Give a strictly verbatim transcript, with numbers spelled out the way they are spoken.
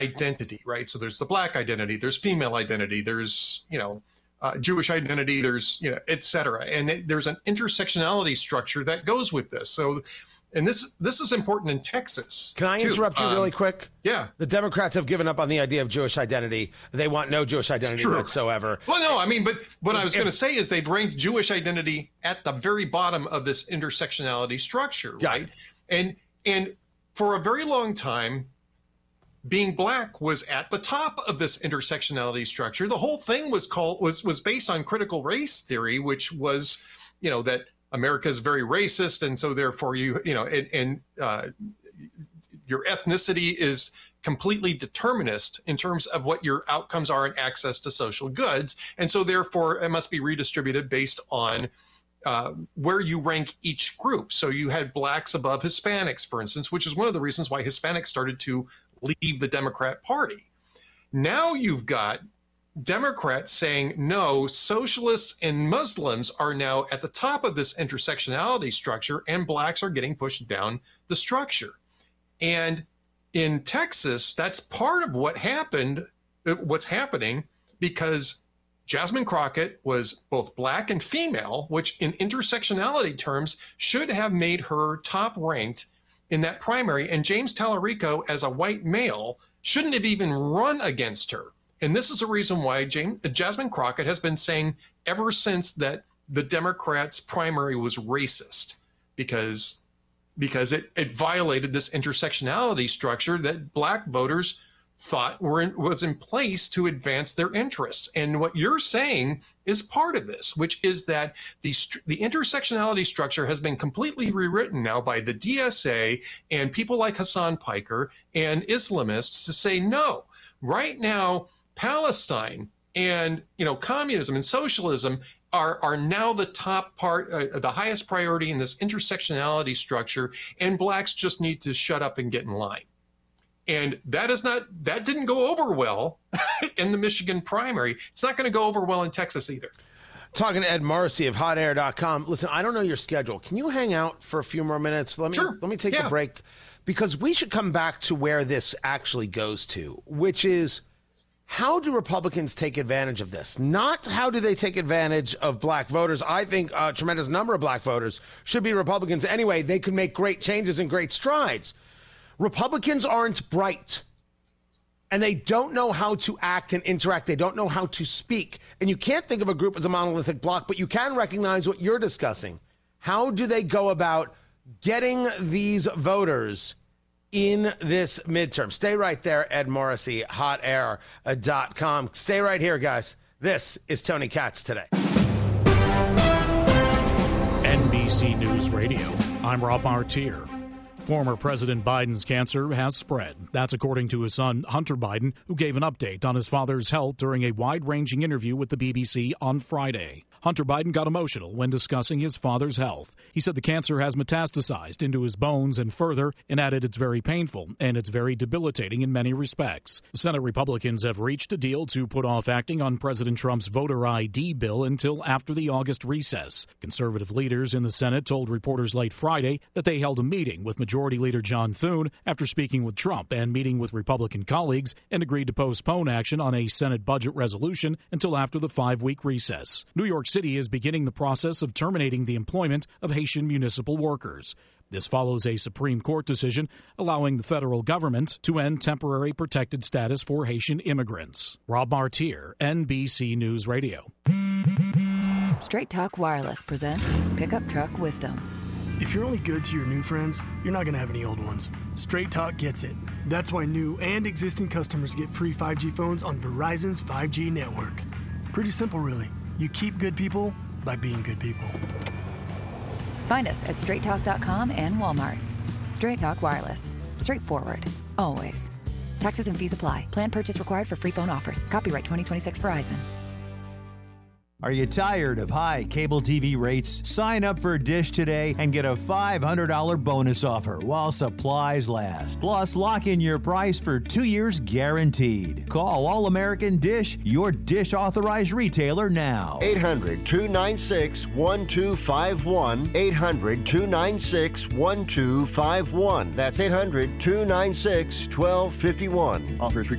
identity, right? So there's the Black identity, there's female identity, there's, you know, uh, Jewish identity, there's, you know, et cetera. And it, there's an intersectionality structure that goes with this. So, and this this is important in Texas. Can I too. interrupt you um, really quick? Yeah. The Democrats have given up on the idea of Jewish identity. They want no Jewish identity whatsoever. Well, no, I mean, but what I was going to say is they've ranked Jewish identity at the very bottom of this intersectionality structure, right? Yeah. And and for a very long time, being Black was at the top of this intersectionality structure. The whole thing was called was was based on critical race theory, which was, you know, that America is very racist, and so therefore you you know and, and uh, your ethnicity is completely determinist in terms of what your outcomes are in access to social goods, and so therefore it must be redistributed based on uh, where you rank each group. So you had Blacks above Hispanics, for instance, which is one of the reasons why Hispanics started to leave the Democrat Party. Now you've got Democrats saying, no, socialists and Muslims are now at the top of this intersectionality structure, and Blacks are getting pushed down the structure. And in Texas, that's part of what happened, what's happening, because Jasmine Crockett was both Black and female, which in intersectionality terms should have made her top ranked in that primary. And James Tallarico, as a white male, shouldn't have even run against her. And this is a reason why James, Jasmine Crockett has been saying ever since that the Democrats' primary was racist, because, because it, it violated this intersectionality structure that Black voters thought were in, was in place to advance their interests. And what you're saying is part of this, which is that the, the intersectionality structure has been completely rewritten now by the D S A and people like Hassan Piker and Islamists to say, no, right now, Palestine and, you know, communism and socialism are, are now the top part, uh, the highest priority in this intersectionality structure, and Blacks just need to shut up and get in line. And that is not, that didn't go over well in the Michigan primary. It's not going to go over well in Texas either. Talking to Ed Morrissey of hot air dot com. Listen, I don't know your schedule. Can you hang out for a few more minutes? Let me, sure. let me take yeah. a break, because we should come back to where this actually goes to, which is, how do Republicans take advantage of this? Not how do they take advantage of Black voters. I think a tremendous number of Black voters should be Republicans anyway. They could make great changes and great strides. Republicans aren't bright, and they don't know how to act and interact. They don't know how to speak. And you can't think of a group as a monolithic block, but you can recognize what you're discussing. How do they go about getting these voters in this midterm? Stay right there, Ed Morrissey, hot air dot com. Stay right here, guys. This is Tony Katz Today. N B C News Radio. I'm Rob Martier. Former President Biden's cancer has spread. That's according to his son, Hunter Biden, who gave an update on his father's health during a wide-ranging interview with the B B C on Friday. Hunter Biden got emotional when discussing his father's health. He said the cancer has metastasized into his bones and further, and added it's very painful and it's very debilitating in many respects. Senate Republicans have reached a deal to put off acting on President Trump's voter I D bill until after the August recess. Conservative leaders in the Senate told reporters late Friday that they held a meeting with Majority Leader John Thune after speaking with Trump and meeting with Republican colleagues, and agreed to postpone action on a Senate budget resolution until after the five-week recess. New York City is beginning the process of terminating the employment of Haitian municipal workers. This follows a Supreme Court decision allowing the federal government to end temporary protected status for Haitian immigrants. Rob Martier, N B C News Radio. Straight Talk Wireless presents Pickup Truck Wisdom. If you're only good to your new friends, you're not going to have any old ones. Straight Talk gets it. That's why new and existing customers get free five G phones on Verizon's five G network. Pretty simple, really. You keep good people by being good people. Find us at straight talk dot com and Walmart. Straight Talk Wireless. Straightforward. Always. Taxes and fees apply. Plan purchase required for free phone offers. Copyright twenty twenty-six Verizon. Are you tired of high cable T V rates? Sign up for Dish today and get a five hundred dollars bonus offer while supplies last. Plus, lock in your price for two years guaranteed. Call All American Dish, your Dish authorized retailer now. eight hundred, two nine six, one two five one. eight hundred, two nine six, one two five one. That's eight hundred, two nine six, one two five one. Offers required.